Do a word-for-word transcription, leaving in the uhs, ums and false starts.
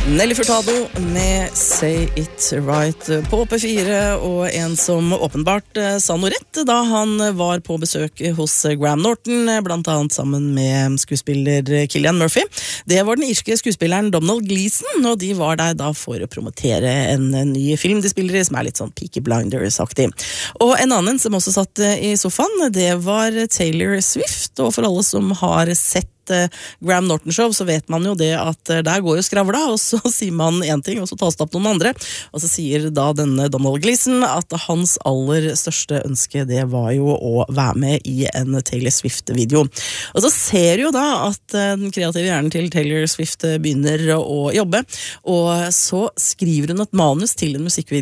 Nelly Furtado med Say It Right på P fire, og en som åpenbart sa noe rett da han var på besøk hos Graham Norton, blant annet sammen med skuespiller Cillian Murphy. Det var den irske skuespilleren Domhnall Gleeson, og de var der da for å promotere en ny film de spiller i, som er litt sånn Peaky Blinders-aktig. Og en annen som også satt i sofaen, det var Taylor Swift, og for alle som har sett Graham Norton Show, så vet man jo det at der går jo skravla, og så sier man en ting, og så tas det opp noen andre, og så sier da denne Domhnall Gleeson at hans aller største ønske, det var jo å være med i en Taylor Swift-video. Og så ser jo da at den kreative hjernen til Taylor Swift begynner å jobbe, og så skriver hun et manus til en musikkvideo